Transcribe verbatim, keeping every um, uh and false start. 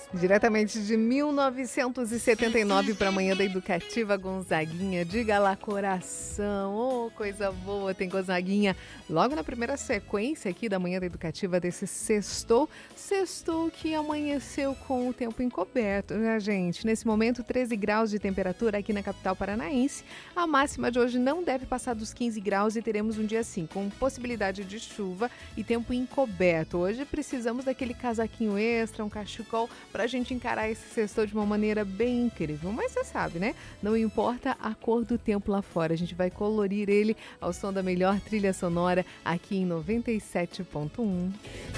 Diretamente de mil novecentos e setenta e nove para a Manhã da Educativa, Gonzaguinha. Diga lá, coração. Oh, coisa boa, tem Gonzaguinha. Logo na primeira sequência aqui da Manhã da Educativa desse sextou. Sextou que amanheceu com o tempo encoberto, né, gente? Nesse momento, treze graus de temperatura aqui na capital paranaense. A máxima de hoje não deve passar dos quinze graus e teremos um dia assim, com possibilidade de chuva e tempo encoberto. Hoje precisamos daquele casaquinho extra, um cachecol, para a gente encarar esse sextou de uma maneira bem incrível. Mas você sabe, né? Não importa a cor do tempo lá fora, a gente vai colorir ele ao som da melhor trilha sonora aqui em noventa e sete ponto um.